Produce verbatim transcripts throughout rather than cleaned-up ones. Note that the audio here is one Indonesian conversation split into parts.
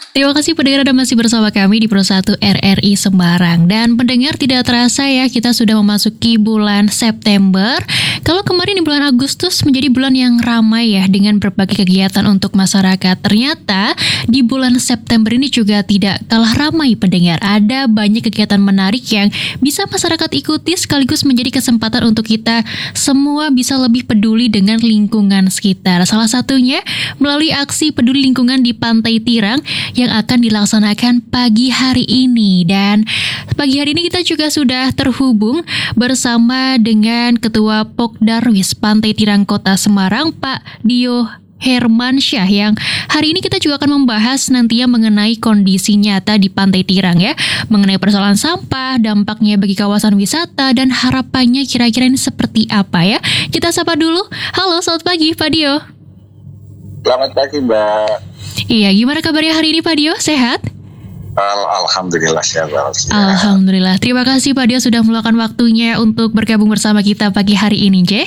Terima kasih pendengar Anda masih bersama kami di Pro satu R R I Semarang. Dan pendengar, tidak terasa ya, kita sudah memasuki bulan September. Kalau kemarin di bulan Agustus menjadi bulan yang ramai ya dengan berbagai kegiatan untuk masyarakat. Ternyata di bulan September ini juga tidak kalah ramai pendengar. Ada banyak kegiatan menarik yang bisa masyarakat ikuti sekaligus menjadi kesempatan untuk kita semua bisa lebih peduli dengan lingkungan sekitar. Salah satunya melalui aksi peduli lingkungan di Pantai Tirang yang akan dilaksanakan pagi hari ini. Dan pagi hari ini kita juga sudah terhubung bersama dengan Ketua Pokdarwis Pantai Tirang Kota Semarang, Pak Dio Hermansyah, yang hari ini kita juga akan membahas nantinya mengenai kondisi nyata di Pantai Tirang ya, mengenai persoalan sampah, dampaknya bagi kawasan wisata, dan harapannya kira-kira ini seperti apa ya. Kita sapa dulu. Halo, selamat pagi Pak Dio. Selamat pagi Mbak. Iya, gimana kabarnya hari ini Pak Dio? Sehat? Al- Alhamdulillah sehat. Alhamdulillah. Terima kasih Pak Dio sudah meluangkan waktunya untuk bergabung bersama kita pagi hari ini, J.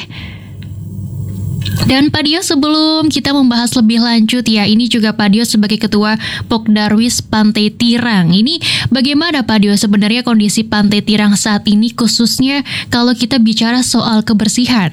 Dan Pak Dio, sebelum kita membahas lebih lanjut ya, ini juga Pak Dio sebagai Ketua Pokdarwis Pantai Tirang. Ini bagaimana Pak Dio sebenarnya kondisi Pantai Tirang saat ini, khususnya kalau kita bicara soal kebersihan?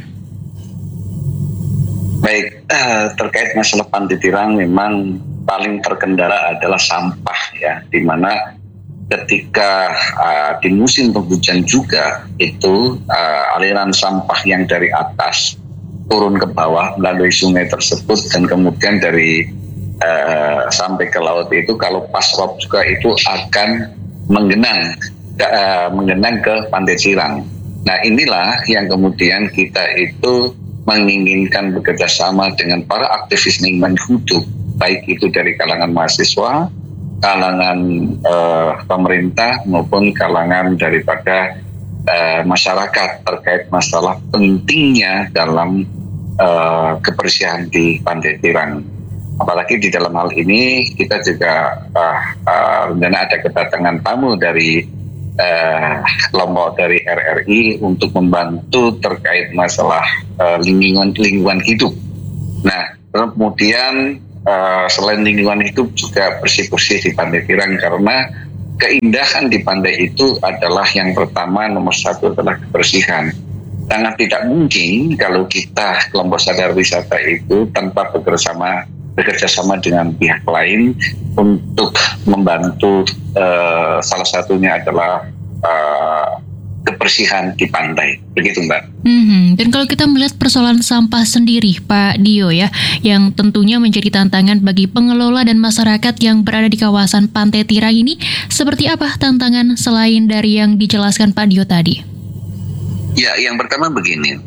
Baik, uh, terkait masalah Pantai Tirang memang paling terkendala adalah sampah ya, di mana ketika uh, di musim penghujan juga itu uh, aliran sampah yang dari atas turun ke bawah melalui sungai tersebut dan kemudian dari uh, sampai ke laut itu kalau pas rob juga itu akan menggenang uh, menggenang ke Pantai Tirang. Nah inilah yang kemudian kita itu menginginkan bekerja sama dengan para aktivis lingkungan hidup, baik itu dari kalangan mahasiswa, kalangan uh, pemerintah maupun kalangan daripada uh, masyarakat terkait masalah pentingnya dalam uh, kebersihan di Pantai Tirang. Apalagi di dalam hal ini kita juga uh, uh, rencana ada kedatangan tamu dari Uh, kelompok dari R R I untuk membantu terkait masalah uh, lingkungan lingkungan hidup. Nah, kemudian uh, selain lingkungan hidup juga bersih-bersih di Pantai Tirang, karena keindahan di pantai itu adalah yang pertama, nomor satu adalah kebersihan. Sangat tidak mungkin kalau kita kelompok sadar wisata itu tanpa bekerjasama bekerjasama dengan pihak lain untuk membantu, uh, salah satunya adalah uh, kebersihan di pantai, begitu Mbak. Mm-hmm. Dan kalau kita melihat persoalan sampah sendiri Pak Dio ya, yang tentunya menjadi tantangan bagi pengelola dan masyarakat yang berada di kawasan Pantai Tirang ini, seperti apa tantangan selain dari yang dijelaskan Pak Dio tadi? Ya, yang pertama begini,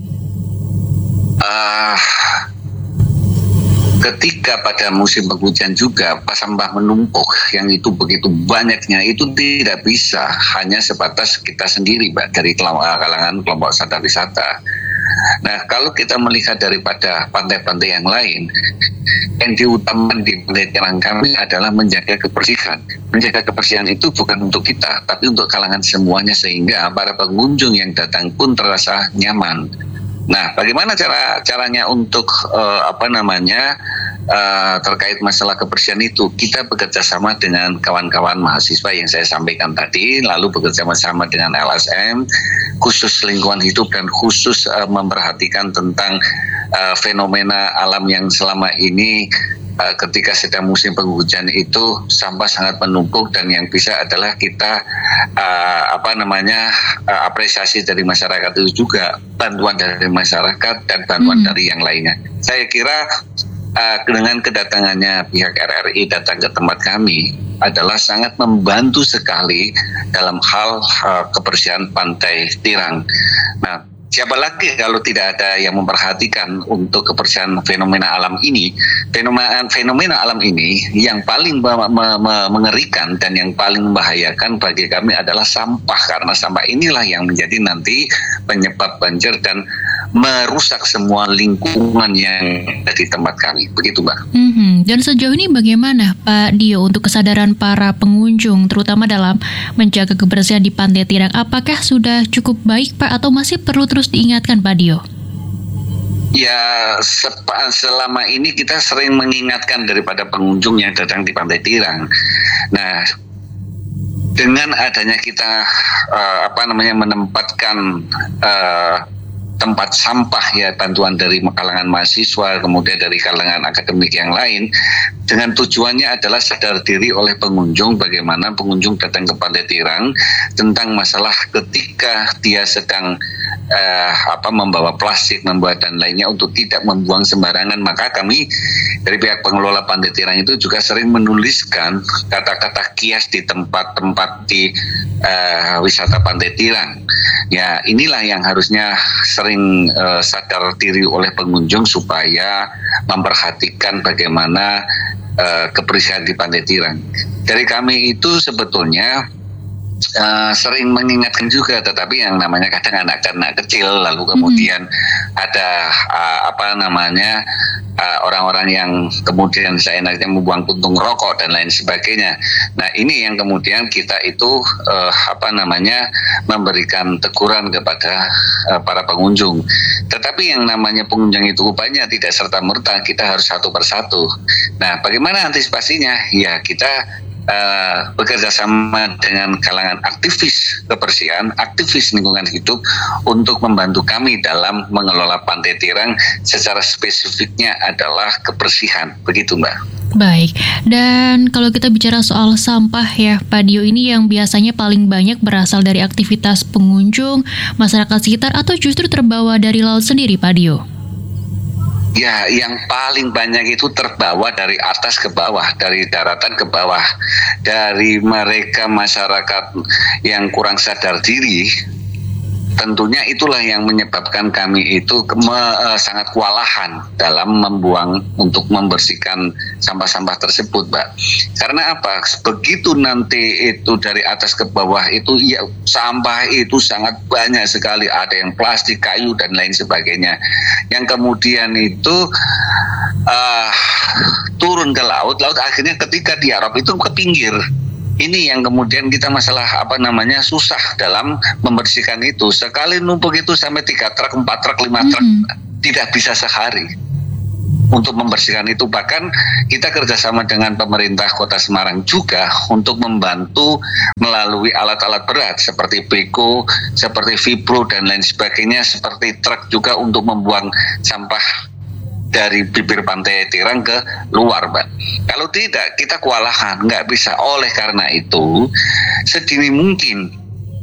uh, ketika pada musim penghujan juga pas sampah menumpuk yang itu begitu banyaknya, itu tidak bisa hanya sebatas kita sendiri Mbak, dari kalangan kelompok sadar wisata. Nah, kalau kita melihat daripada pantai-pantai yang lain, yang diutamakan di Pantai Tirang kami adalah menjaga kebersihan. Menjaga kebersihan itu bukan untuk kita, tapi untuk kalangan semuanya, sehingga para pengunjung yang datang pun terasa nyaman. Nah, bagaimana cara caranya untuk uh, apa namanya uh, terkait masalah kebersihan itu? Kita bekerja sama dengan kawan-kawan mahasiswa yang saya sampaikan tadi, lalu bekerja sama dengan L S M, khusus lingkungan hidup dan khusus uh, memperhatikan tentang uh, fenomena alam yang selama ini uh, ketika sedang musim penghujan itu sampah sangat menumpuk, dan yang bisa adalah kita uh, apa namanya uh, apresiasi dari masyarakat itu juga, bantuan dari masyarakat dan bantuan hmm. dari yang lainnya. Saya kira uh, dengan kedatangannya pihak R R I datang ke tempat kami adalah sangat membantu sekali dalam hal uh, kebersihan Pantai Tirang. Nah, siapa lagi kalau tidak ada yang memperhatikan untuk kebersihan fenomena alam ini? Fenomena, fenomena alam ini yang paling me- me- me- mengerikan dan yang paling membahayakan bagi kami adalah sampah, karena sampah inilah yang menjadi nanti penyebab banjir dan merusak semua lingkungan yang ada di tempat kami. Begitu Mbak. Mm-hmm. Dan sejauh ini bagaimana Pak Dio untuk kesadaran para pengunjung terutama dalam menjaga kebersihan di Pantai Tirang? Apakah sudah cukup baik Pak atau masih perlu terus diingatkan Pak Dio? Ya, sepa, selama ini kita sering mengingatkan daripada pengunjung yang datang di Pantai Tirang. Nah, dengan adanya kita uh, apa namanya menempatkan uh, tempat sampah ya, bantuan dari kalangan mahasiswa, kemudian dari kalangan akademik yang lain, dengan tujuannya adalah sadar diri oleh pengunjung bagaimana pengunjung datang ke Pantai Tirang tentang masalah ketika dia sedang uh, apa membawa plastik, membawa dan lainnya untuk tidak membuang sembarangan. Maka kami dari pihak pengelola Pantai Tirang itu juga sering menuliskan kata-kata kias di tempat-tempat di uh, wisata Pantai Tirang. Ya, inilah yang harusnya sering uh, sadar diri oleh pengunjung supaya memperhatikan bagaimana uh, kebersihan di Pantai Tirang. Dari kami itu sebetulnya Uh, sering mengingatkan juga, tetapi yang namanya kadang anak-anak kecil, lalu kemudian mm-hmm. ada uh, apa namanya uh, orang-orang yang kemudian seenaknya membuang puntung rokok dan lain sebagainya. Nah, ini yang kemudian kita itu uh, apa namanya memberikan teguran kepada uh, para pengunjung. Tetapi yang namanya pengunjung itu banyak, tidak serta-merta kita harus satu persatu. Nah, bagaimana antisipasinya? Ya, kita Uh, bekerja sama dengan kalangan aktivis kebersihan, aktivis lingkungan hidup untuk membantu kami dalam mengelola Pantai Tirang. Secara spesifiknya adalah kebersihan, begitu Mbak. Baik, dan kalau kita bicara soal sampah ya Pak Dio, ini yang biasanya paling banyak berasal dari aktivitas pengunjung, masyarakat sekitar, atau justru terbawa dari laut sendiri Pak Dio? Ya, yang paling banyak itu terbawa dari atas ke bawah, dari daratan ke bawah, dari mereka masyarakat yang kurang sadar diri. Tentunya itulah yang menyebabkan kami itu me, uh, sangat kewalahan dalam membuang untuk membersihkan sampah-sampah tersebut, Mbak. Karena apa? Begitu nanti itu dari atas ke bawah itu ya sampah itu sangat banyak sekali, ada yang plastik, kayu dan lain sebagainya. Yang kemudian itu uh, turun ke laut, laut akhirnya ketika diarop itu ke pinggir. Ini yang kemudian kita masalah apa namanya susah dalam membersihkan itu. Sekali numpuk itu sampai tiga truk, empat truk, lima truk, mm-hmm. tidak bisa sehari untuk membersihkan itu. Bahkan kita kerjasama dengan pemerintah Kota Semarang juga untuk membantu melalui alat-alat berat seperti beko, seperti vibro dan lain sebagainya, seperti truk juga untuk membuang sampah dari bibir Pantai Tirang ke luar, Mbak. Kalau tidak, kita kewalahan, nggak bisa. Oleh karena itu, sedini mungkin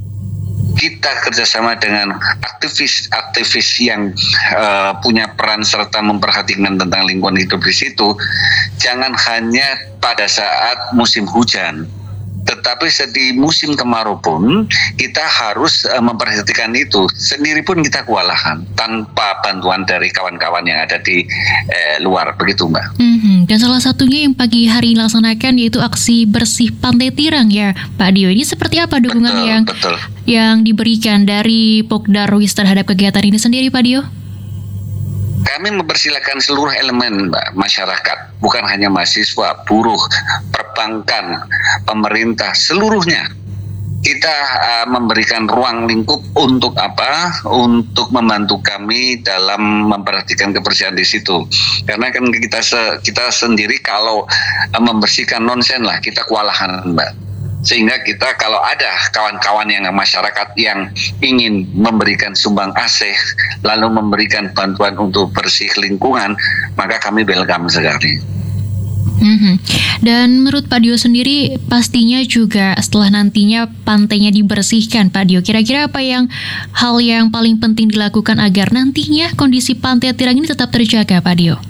kita kerjasama dengan aktivis-aktivis yang uh, punya peran serta memperhatikan tentang lingkungan hidup di situ. Jangan hanya pada saat musim hujan, tetapi di musim kemarau pun kita harus uh, memperhatikan itu. Sendiri pun kita kewalahan tanpa bantuan dari kawan-kawan yang ada di eh, luar, begitu Mbak. Mm-hmm. Dan salah satunya yang pagi hari dilaksanakan yaitu aksi bersih Pantai Tirang ya Pak Dio. Ini seperti apa dukungan betul, yang betul. yang diberikan dari Pokdarwis terhadap kegiatan ini sendiri Pak Dio? Kami mempersilakan seluruh elemen Mbak, masyarakat, bukan hanya mahasiswa, buruh, perbankan, pemerintah, seluruhnya. Kita uh, memberikan ruang lingkup untuk apa? Untuk membantu kami dalam memperhatikan kebersihan di situ. Karena kan kita se- kita sendiri kalau uh, membersihkan nonsen lah, kita kewalahan Mbak. Sehingga kita kalau ada kawan-kawan yang masyarakat yang ingin memberikan sumbang asih lalu memberikan bantuan untuk bersih lingkungan, maka kami welcome sekali. Mm-hmm. Dan menurut Pak Dio sendiri pastinya juga setelah nantinya pantainya dibersihkan Pak Dio, kira-kira apa yang hal yang paling penting dilakukan agar nantinya kondisi Pantai Tirang ini tetap terjaga Pak Dio?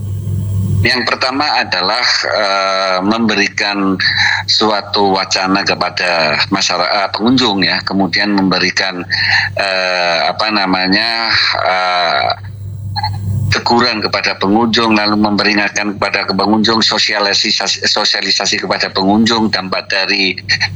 Yang pertama adalah uh, memberikan suatu wacana kepada masyarakat, uh, pengunjung ya, kemudian memberikan uh, apa namanya uh, teguran kepada pengunjung, lalu memperingatkan kepada pengunjung, sosialisasi sosialisasi kepada pengunjung dampak dari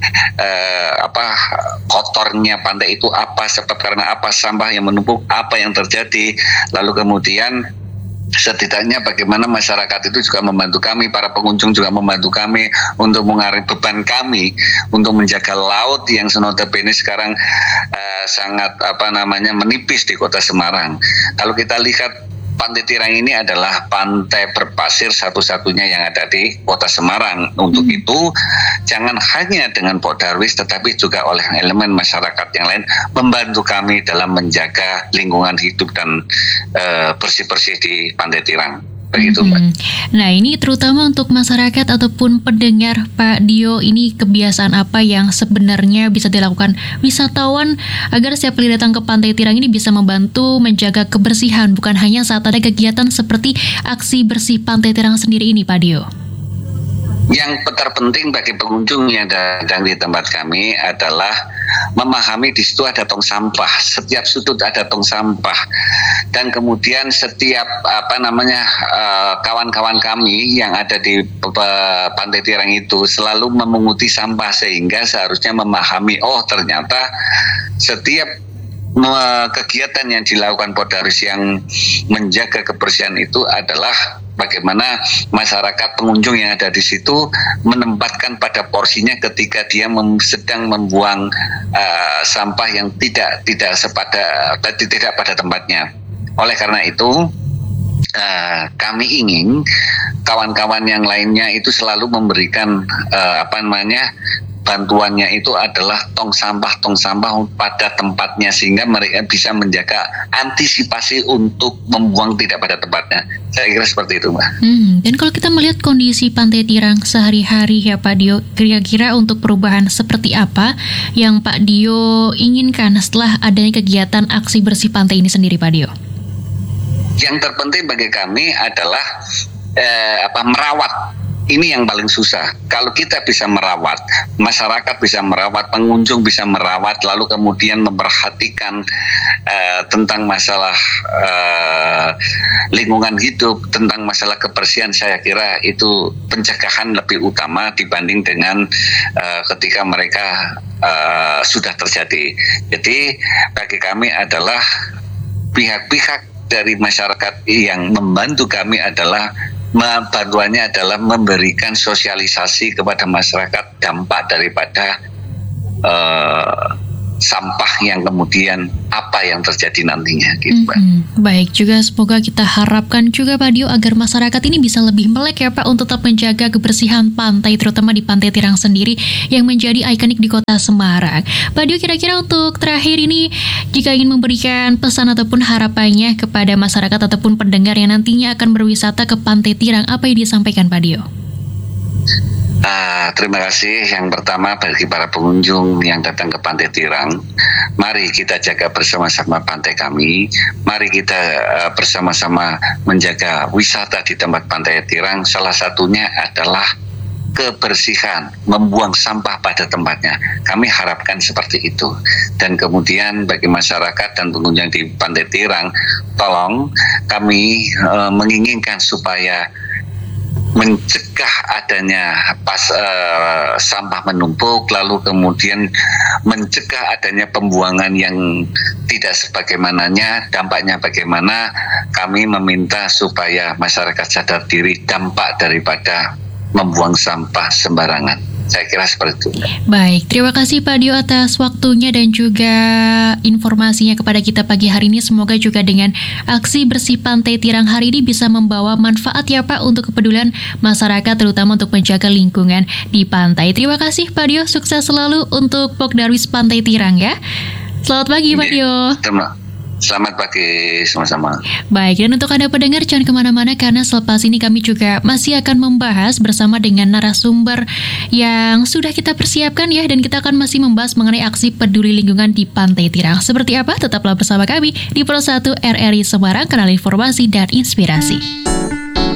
uh, apa kotornya pantai itu apa, sebab karena apa, sampah yang menumpuk, apa yang terjadi, lalu kemudian setidaknya bagaimana masyarakat itu juga membantu kami, para pengunjung juga membantu kami untuk mengalir beban kami untuk menjaga laut yang notabene sekarang uh, sangat apa namanya menipis di Kota Semarang. Kalau kita lihat Pantai Tirang ini adalah pantai berpasir satu-satunya yang ada di Kota Semarang. Untuk hmm. itu, jangan hanya dengan Pok Darwis, tetapi juga oleh elemen masyarakat yang lain membantu kami dalam menjaga lingkungan hidup dan uh, bersih-bersih di Pantai Tirang. Begitu, Mbak. Hmm. Nah, ini terutama untuk masyarakat ataupun pendengar, Pak Dio, ini kebiasaan apa yang sebenarnya bisa dilakukan wisatawan agar setiap kali datang ke Pantai Tirang ini bisa membantu menjaga kebersihan, bukan hanya saat ada kegiatan seperti aksi bersih Pantai Tirang sendiri ini, Pak Dio? Yang terpenting bagi pengunjung yang datang di tempat kami adalah memahami di situ ada tong sampah, setiap sudut ada tong sampah, dan kemudian setiap apa namanya uh, kawan-kawan kami yang ada di uh, Pantai Tirang itu selalu memunguti sampah, sehingga seharusnya memahami oh ternyata setiap uh, kegiatan yang dilakukan Pok Darwis yang menjaga kebersihan itu adalah bagaimana masyarakat pengunjung yang ada di situ menempatkan pada porsinya ketika dia mem, sedang membuang uh, sampah yang tidak tidak sepada tidak pada tempatnya. Oleh karena itu uh, kami ingin kawan-kawan yang lainnya itu selalu memberikan uh, apa namanya bantuannya itu adalah tong sampah tong sampah pada tempatnya, sehingga mereka bisa menjaga antisipasi untuk membuang tidak pada tempatnya. Saya kira seperti itu, Mbak. Hmm, dan kalau kita melihat kondisi Pantai Tirang sehari-hari ya Pak Dio, kira-kira untuk perubahan seperti apa yang Pak Dio inginkan setelah adanya kegiatan aksi bersih pantai ini sendiri, Pak Dio? Yang terpenting bagi kami adalah eh, apa merawat. Ini yang paling susah. Kalau kita bisa merawat, masyarakat bisa merawat, pengunjung bisa merawat, lalu kemudian memperhatikan uh, tentang masalah uh, lingkungan hidup, tentang masalah kebersihan, saya kira itu pencegahan lebih utama dibanding dengan uh, ketika mereka uh, sudah terjadi. Jadi bagi kami adalah pihak-pihak dari masyarakat yang membantu kami adalah bantuannya adalah memberikan sosialisasi kepada masyarakat dampak daripada uh, sampah yang kemudian apa yang terjadi nantinya gitu, Pak. Mm-hmm. Baik, juga semoga kita harapkan juga Pak Dio agar masyarakat ini bisa lebih melek ya Pak untuk tetap menjaga kebersihan pantai, terutama di Pantai Tirang sendiri yang menjadi ikonik di Kota Semarang. Pak Dio, kira-kira untuk terakhir ini jika ingin memberikan pesan ataupun harapannya kepada masyarakat ataupun pendengar yang nantinya akan berwisata ke Pantai Tirang, apa yang disampaikan Pak Dio? Uh, terima kasih. Yang pertama bagi para pengunjung yang datang ke Pantai Tirang, mari kita jaga bersama-sama pantai kami. Mari kita uh, bersama-sama menjaga wisata di tempat Pantai Tirang. Salah satunya adalah kebersihan, membuang sampah pada tempatnya. Kami harapkan seperti itu. Dan kemudian bagi masyarakat dan pengunjung di Pantai Tirang, tolong kami uh, menginginkan supaya mencegah adanya pas uh, sampah menumpuk, lalu kemudian mencegah adanya pembuangan yang tidak sebagaimananya, dampaknya bagaimana. Kami meminta supaya masyarakat sadar diri dampak daripada membuang sampah sembarangan. Saya kira seperti itu. Baik, terima kasih Pak Dio atas waktunya dan juga informasinya kepada kita pagi hari ini. Semoga juga dengan aksi bersih Pantai Tirang hari ini bisa membawa manfaat ya Pak untuk kepedulian masyarakat, terutama untuk menjaga lingkungan di pantai. Terima kasih Pak Dio, sukses selalu untuk Pok Darwis Pantai Tirang ya. Selamat pagi Pak Dio. Terima Selamat pagi sama-sama. Baik, dan untuk Anda pendengar jangan kemana-mana karena selepas ini kami juga masih akan membahas bersama dengan narasumber yang sudah kita persiapkan ya, dan kita akan masih membahas mengenai aksi peduli lingkungan di Pantai Tirang. Seperti apa? Tetaplah bersama kami di Pro satu R R I Semarang, kanal informasi dan inspirasi.